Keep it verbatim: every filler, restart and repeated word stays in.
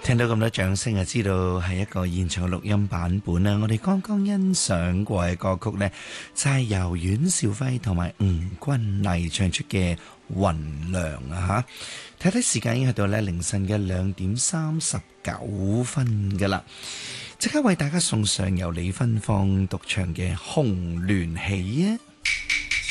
聽到咁多掌聲就知道係一個現場嘅錄音版本啦。我哋剛剛欣賞過嘅歌曲呢，就係由阮兆輝同埋吳君麗唱出嘅《雲涼》啊吓。睇睇時間已經去到咧凌晨嘅兩點三十九分噶啦，即刻為大家送上由李芬芳獨唱嘅《紅鸞喜》啊！